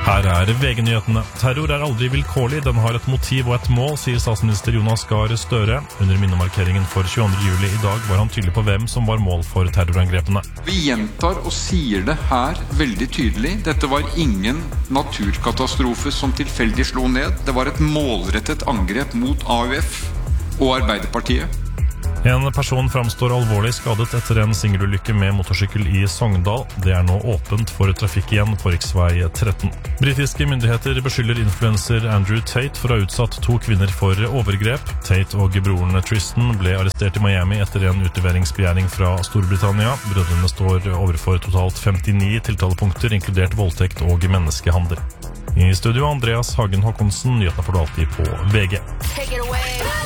Her VG-nyhetene. Terror aldri vilkårlig, den har et motiv og et mål, sier statsminister Jonas Gahr Støre. Under minnemarkeringen for 22. juli i dag var han tydelig på hvem som var mål for terrorangrepene. Vi gjentar og sier det her veldig tydelig. Dette var ingen naturkatastrofe som tilfeldig slo ned. Det var et målrettet angrep mot AUF og Arbeiderpartiet. En person framstår alvorlig skadet etter en singelulykke med motorsykkel i Sogndal. Det nå åpent for trafikk igjen på riksvei 13. Britiske myndigheter beskylder influencer Andrew Tate for å ha utsatt 2 kvinner for overgrep. Tate og broren Tristan ble arrestert i Miami etter en utleveringsbegjæring fra Storbritannia. Brødrene står overfor totalt 59 tiltalepunkter, inkludert voldtekt og menneskehandel. I studio Andreas Hagen Håkonsen, nyhetene får du alltid på VG. Take it away.